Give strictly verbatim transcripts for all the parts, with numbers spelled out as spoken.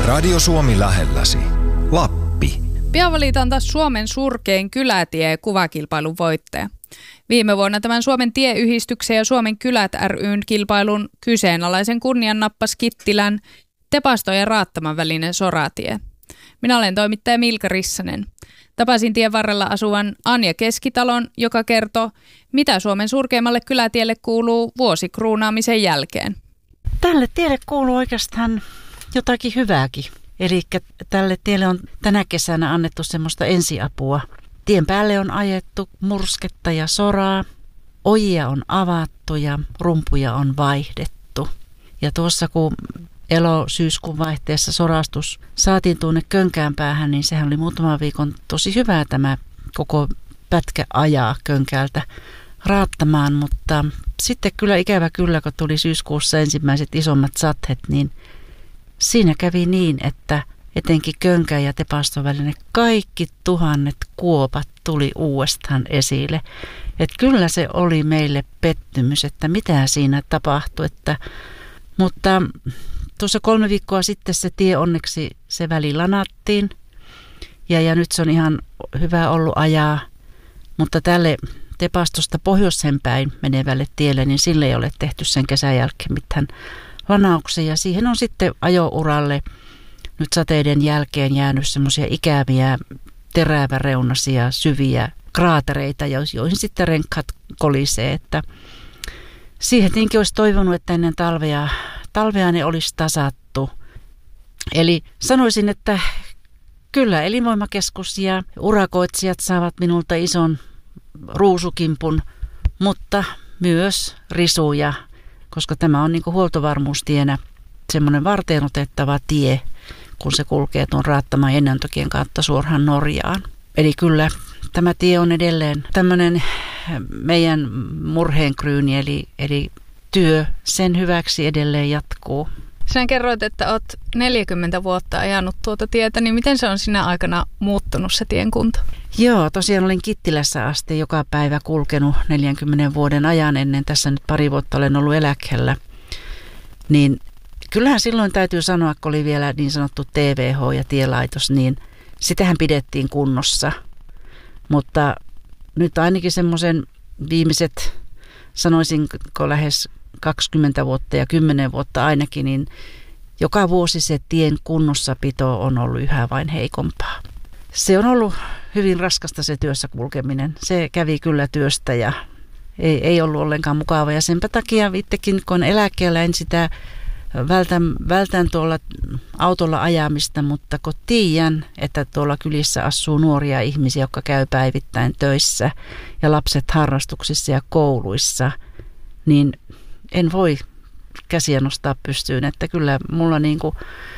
Radio Suomi lähelläsi. Lappi. Pian valitaan taas Suomen surkein kylätie kuvakilpailun voittaja. Viime vuonna tämän Suomen tieyhdistyksen ja Suomen kylät ry:n kilpailun kyseenalaisen kunnian nappasi Kittilän Tepaston ja Raattaman välinen soratie. Minä olen toimittaja Milka Rissanen. Tapasin tien varrella asuvan Anja Keskitalon, joka kertoo, mitä Suomen surkeimmalle kylätielle kuuluu vuosikruunaamisen jälkeen. Tälle tielle kuuluu oikeastaan jotakin hyvääkin. Eli tälle tielle on tänä kesänä annettu semmoista ensiapua. Tien päälle on ajettu mursketta ja soraa, ojia on avattu ja rumpuja on vaihdettu. Ja tuossa kun elo-syyskuun vaihteessa sorastus saatiin tuonne Könkään päähän, niin sehän oli muutaman viikon tosi hyvää tämä koko pätkä ajaa Könkäältä Raattamaan. Mutta sitten kyllä ikävä kyllä, kun tuli syyskuussa ensimmäiset isommat sathet, niin siinä kävi niin, että etenkin Könkän ja Tepaston välinen kaikki tuhannet kuopat tuli uudestaan esille. Että kyllä se oli meille pettymys, että mitä siinä tapahtui. Että, mutta tuossa kolme viikkoa sitten se tie onneksi se väli lanattiin ja, ja nyt se on ihan hyvä ollut ajaa. Mutta tälle Tepastosta pohjoiseen päin menevälle tielle, niin sille ei ole tehty sen kesän jälkeen mitään lanauksia. Ja siihen on sitten ajouralle nyt sateiden jälkeen jäänyt semmoisia ikäviä teräväreunaisia syviä kraatereita, joihin sitten renkaat kolisee. Että siihen tietenkin olisi toivonut, että ennen talvea, talvea ne olisi tasattu. Eli sanoisin, että kyllä elinvoimakeskus ja urakoitsijat saavat minulta ison ruusukimpun, mutta myös risuja, koska tämä on niin kuin huoltovarmuustienä semmoinen varteenotettava tie, kun se kulkee tuon Raattaman ja Ennäntokien kautta suoraan Norjaan. Eli kyllä tämä tie on edelleen tämmöinen meidän murheenkryyni, eli, eli työ sen hyväksi edelleen jatkuu. Sinä kerroit, että olet neljäkymmentä vuotta ajanut tuota tietä, niin miten se on sinä aikana muuttunut se tien kunto? Joo, tosiaan olin Kittilässä asti joka päivä kulkenut neljänkymmenen vuoden ajan ennen. Tässä nyt pari vuotta olen ollut eläkkeellä. Niin kyllähän silloin täytyy sanoa, kun oli vielä niin sanottu T V H ja tielaitos, niin sitähän pidettiin kunnossa. Mutta nyt ainakin semmoisen viimeiset, sanoisinko lähes kaksikymmentä vuotta ja kymmenen vuotta ainakin, niin joka vuosi se tien kunnossapito on ollut yhä vain heikompaa. Se on ollut hyvin raskasta se työssä kulkeminen. Se kävi kyllä työstä ja ei, ei ollut ollenkaan mukava. Ja senpä takia itsekin, kun eläkkeellä en sitä vältän, vältän tuolla autolla ajamista, mutta kun tiedän, että tuolla kylissä asuu nuoria ihmisiä, jotka käy päivittäin töissä ja lapset harrastuksissa ja kouluissa, niin en voi käsiä nostaa pystyyn, että kyllä mulla niinku,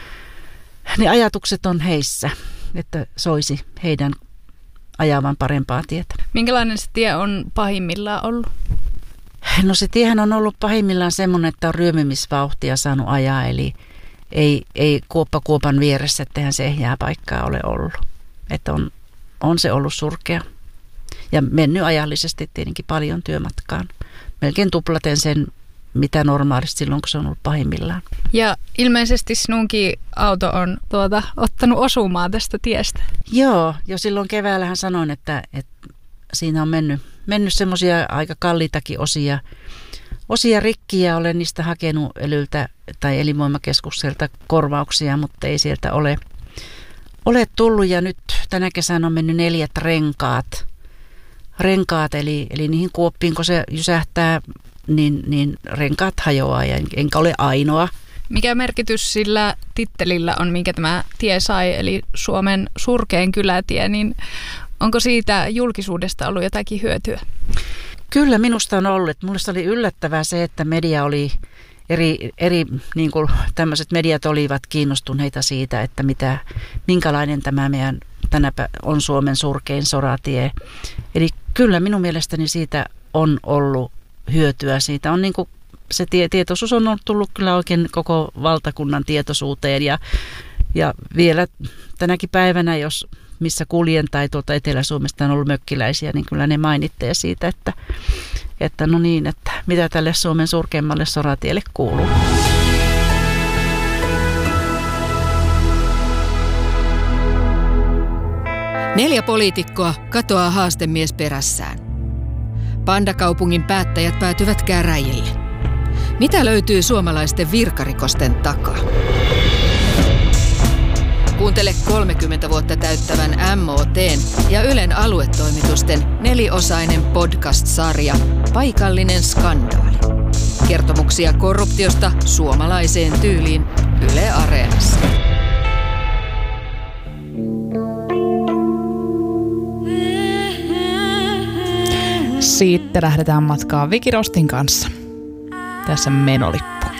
ne ajatukset on heissä, että soisi heidän ajavan parempaa tietä. Minkälainen se tie on pahimmillaan ollut? No se tiehän on ollut pahimmillaan semmoinen, että on ryömimisvauhtia saanut ajaa, eli ei, ei kuoppa kuopan vieressä, ettehän se ehjää paikkaa ole ollut. Että on, on se ollut surkea ja mennyt ajallisesti tietenkin paljon työmatkaan. Melkein tuplaten sen, mitä normaalisti silloin, kun se on ollut pahimmillaan. Ja ilmeisesti sinunkin auto on tuota, ottanut osumaa tästä tiestä. Joo, jo silloin keväällähän sanoin, että, että siinä on mennyt, mennyt semmoisia aika kalliitakin osia, osia rikkiä. Olen niistä hakenut elyltä tai elinvoimakeskukselta korvauksia, mutta ei sieltä ole, ole tullut. Ja nyt tänä kesänä on mennyt neljät renkaat. Renkaat, eli, eli niihin kuoppiin, kun se jysähtää, niin, niin renkaat hajoaa ja enkä ole ainoa. Mikä merkitys sillä tittelillä on, minkä tämä tie sai, eli Suomen surkein kylätie, niin onko siitä julkisuudesta ollut jotakin hyötyä? Kyllä minusta on ollut. Minusta oli yllättävää se, että media oli, eri, eri niin kuin tämmöiset mediat olivat kiinnostuneita siitä, että mitä, minkälainen tämä meidän tänä on Suomen surkein soratie. Eli kyllä minun mielestäni siitä on ollut hyötyä. Siitä on niin kuin, se tie, tietoisuus on tullut kyllä oikein koko valtakunnan tietoisuuteen ja, ja vielä tänäkin päivänä, jos missä kuljen tai tuolta Etelä-Suomesta on ollut mökkiläisiä, niin kyllä ne mainittelee siitä, että, että no niin, että mitä tälle Suomen surkeimmalle soratielle kuuluu. Neljä poliitikkoa katoaa haastemies perässään. Pandakaupungin päättäjät päätyvät käräjille. Mitä löytyy suomalaisten virkarikosten takaa? Kuuntele kolmekymmentä vuotta täyttävän M O T:n ja Ylen aluetoimitusten neliosainen podcast-sarja Paikallinen skandaali. Kertomuksia korruptiosta suomalaiseen tyyliin Yle Areenassa. Siitä lähdetään matkaan Viki Rostin kanssa. Tässä menolippu.